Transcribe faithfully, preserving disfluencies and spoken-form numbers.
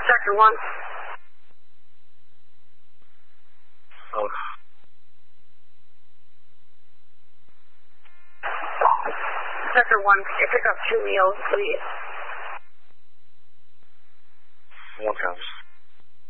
Sector one. Oh. Sector one, can you pick up two meals, please? One comes.